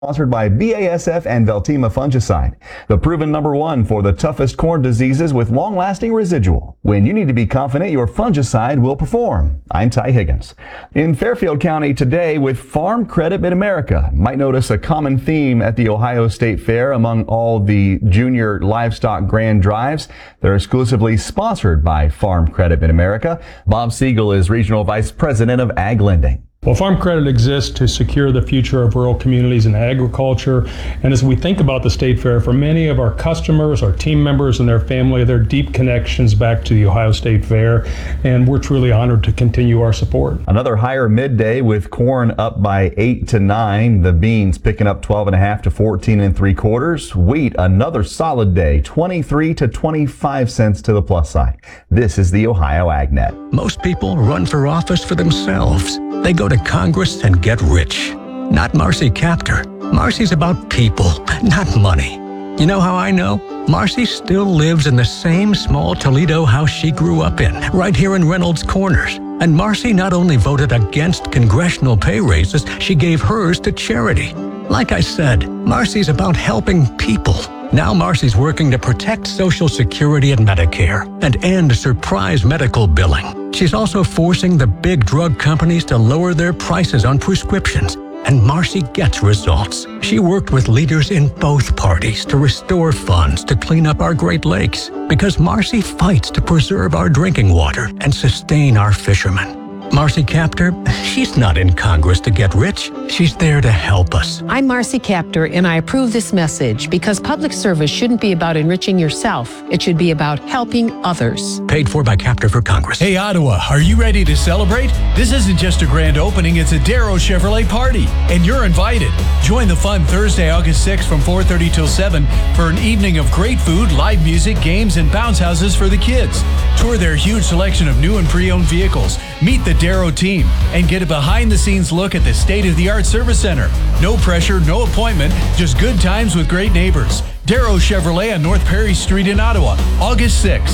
Sponsored by BASF and Veltima fungicide, the proven #1 for the toughest corn diseases with long-lasting residual. When you need to be confident your fungicide will perform. I'm Ty Higgins. In Fairfield County today with Farm Credit Mid-America. Might notice a common theme at the Ohio State Fair among all the junior livestock grand drives. They're exclusively sponsored by Farm Credit Mid-America. Bob Siegel is Regional Vice President of Ag Lending. Well, Farm Credit exists to secure the future of rural communities and agriculture. And as we think about the State Fair, for many of our customers, our team members, and their family, there are deep connections back to the Ohio State Fair. And we're truly honored to continue our support. Another higher midday with corn up by 8 to 9. The beans picking up 12.5 to 14 3/4. Wheat, another solid day, 23 to 25 cents to the plus side. This is the Ohio AgNet. Most people run for office for themselves. They go to Congress and get rich. Not Marcy Kaptur. Marcy's about people, not money. You know how I know? Marcy still lives in the same small Toledo house she grew up in, right here in Reynolds Corners. And Marcy not only voted against congressional pay raises, she gave hers to charity. Like I said, Marcy's about helping people. Now Marcy's working to protect Social Security and Medicare and end surprise medical billing. She's also forcing the big drug companies to lower their prices on prescriptions. And Marcy gets results. She worked with leaders in both parties to restore funds to clean up our Great Lakes. Because Marcy fights to preserve our drinking water and sustain our fishermen. Marcy Kaptur, she's not in Congress to get rich. She's there to help us. I'm Marcy Kaptur, and I approve this message because public service shouldn't be about enriching yourself. It should be about helping others. Paid for by Kaptur for Congress. Hey, Ottawa, are you ready to celebrate? This isn't just a grand opening, it's a Darrow Chevrolet party, and you're invited. Join the fun Thursday, August 6th from 4:30 till 7 for an evening of great food, live music, games, and bounce houses for the kids. Tour their huge selection of new and pre-owned vehicles. Meet the Darrow team and get a behind-the-scenes look at the state-of-the-art service center. No pressure, no appointment, just good times with great neighbors. Darrow Chevrolet on North Perry Street in Ottawa, August 6th.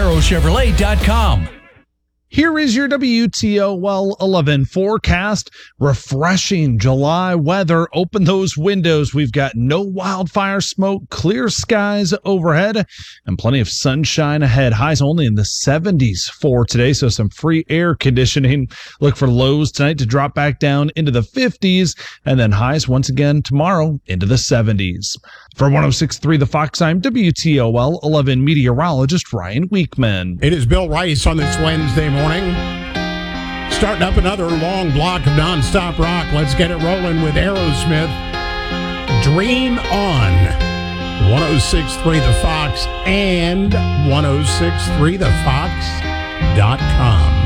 DarrowChevrolet.com. Here is your WTOL 11 forecast. Refreshing July weather. Open those windows. We've got no wildfire smoke, clear skies overhead, and plenty of sunshine ahead. Highs only in the 70s for today, so some free air conditioning. Look for lows tonight to drop back down into the 50s, and then highs once again tomorrow into the 70s. For 106.3 The Fox, I'm WTOL 11 meteorologist Ryan Weekman. It is Bill Rice on this Wednesday morning. Starting up another long block of nonstop rock. Let's get it rolling with Aerosmith. Dream On. 106.3 The Fox and 106.3thefox.com.